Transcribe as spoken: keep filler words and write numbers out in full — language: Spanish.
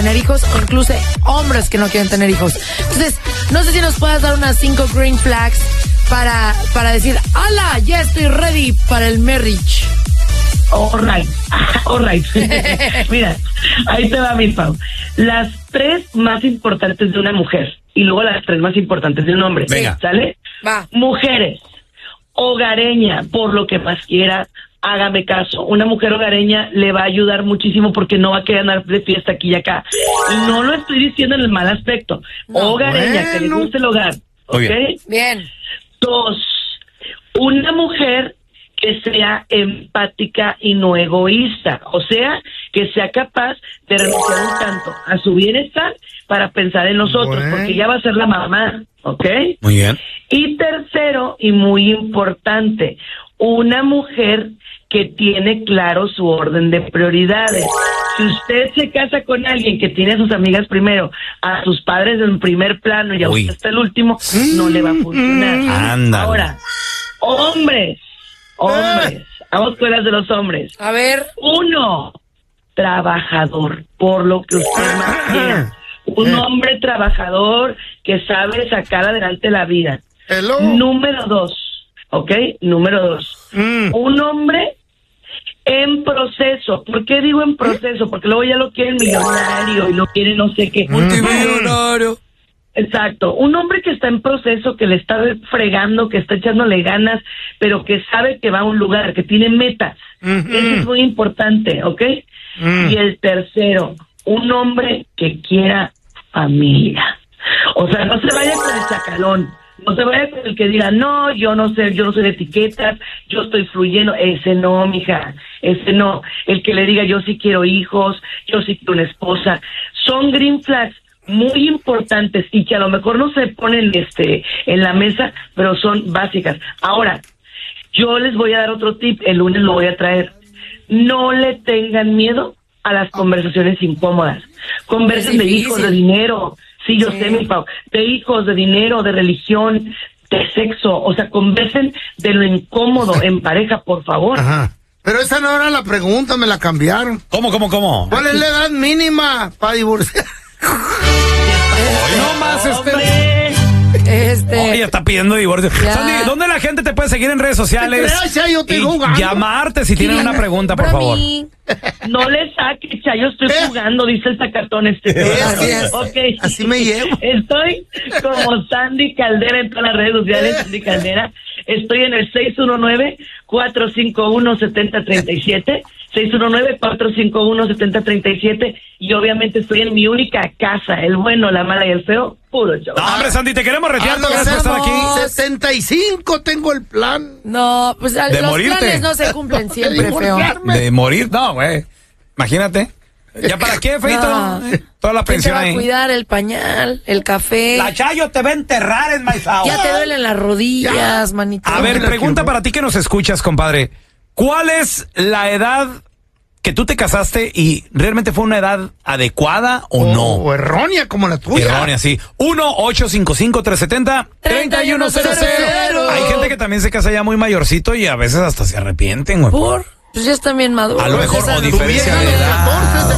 tener hijos, o incluso hombres que no quieren tener hijos. Entonces, no sé si nos puedas dar unas cinco green flags para, para decir, ¡hala! Ya estoy ready para el marriage. All right, all right. Mira, ahí te va mi Pau. Las tres más importantes de una mujer y luego las tres más importantes de un hombre. Venga. ¿Sale? Va. Mujeres, hogareña, por lo que más quiera, hágame caso. Una mujer hogareña le va a ayudar muchísimo porque no va a querer andar de fiesta aquí y acá. Y no lo estoy diciendo en el mal aspecto. No, hogareña, bueno. que le guste el hogar. Muy ¿Ok? bien. Bien. Dos, una mujer que sea empática y no egoísta, o sea, que sea capaz de renunciar un tanto a su bienestar para pensar en nosotros, Bueno. porque ella va a ser la mamá, ¿ok? Muy bien. Y tercero, y muy importante, una mujer que tiene claro su orden de prioridades. Si usted se casa con alguien que tiene a sus amigas primero, a sus padres en primer plano y a Uy. usted hasta el último, no le va a funcionar. Ándale. Ahora, hombres, hombres, vamos con las de los hombres. A ver. Uno, trabajador, por lo que usted más quiera. Un hombre trabajador que sabe sacar adelante la vida. Hello. Número dos, ¿ok? Número dos. Mm. Un hombre en proceso. ¿Por qué digo en proceso? Porque luego ya lo quieren millonario y lo quieren no sé qué. Multimillonario. Exacto, un hombre que está en proceso, que le está fregando, que está echándole ganas, pero que sabe que va a un lugar, que tiene metas. Mm-hmm. Eso es muy importante, ¿ok? Mm. Y el tercero, un hombre que quiera familia. O sea, no se vaya con el chacalón, no se vaya con el que diga, no, yo no sé, yo no soy de etiquetas, yo estoy fluyendo. Ese no, mija, ese no. El que le diga, yo sí quiero hijos, yo sí quiero una esposa. Son green flags muy importantes y que a lo mejor no se ponen este en la mesa, pero son básicas. Ahora, yo les voy a dar otro tip, el lunes lo voy a traer. No le tengan miedo a las conversaciones incómodas. Conversen Es de difícil. hijos, de dinero. Sí, yo Sí. sé, mi Pau. De hijos, de dinero, de religión, de sexo. O sea, conversen de lo incómodo en pareja, por favor. Ajá. Pero esa no era la pregunta, me la cambiaron. ¿Cómo, cómo, cómo? ¿Cuál es la edad mínima para divorciar? Hoy no más este. ¡Hombre! Este. Oye, está pidiendo divorcio. Ya. Sandy, ¿dónde la gente te puede seguir en redes sociales? Gracias, yo estoy Y jugando. llamarte si tienen una pregunta, por favor. Bromi. No le saque, Chayo, estoy Eh. jugando, dice el sacatón este. Así es. Ok. Así me llevo. Estoy como Sandy Caldera en todas las redes sociales, Sandy Caldera. Estoy en el seis uno nueve, cuatro cinco uno, siete cero tres siete, seis uno nueve, cuatro cinco uno, siete cero tres siete, y obviamente estoy en mi única casa, el bueno, la mala y el feo, puro show. No, hombre, Sandy, te queremos retear. A los Gracias por estar aquí. setenta y cinco tengo el plan. No, pues De los morirte. planes no se cumplen siempre, De feo. divorciarme. De morir, no, güey. Imagínate. ¿Ya para qué, feito? No. Eh, Toda la ¿Quién te pensión va a ahí. cuidar? El pañal, el café. Chayo te va a enterrar en Maizao. Ya te duelen las rodillas, manito. A ver, Mira, pregunta quiero- para ti que nos escuchas, compadre. ¿Cuál es la edad que tú te casaste y realmente fue una edad adecuada o no? O errónea como la tuya. Errónea, sí. uno ocho cinco cinco, tres siete cero, tres uno cero cero. Hay gente que también se casa ya muy mayorcito y a veces hasta se arrepienten, güey. ¿Por? Pues ya están bien maduros. A lo mejor, ya o saben. diferencia de Tuvieron edad. catorce,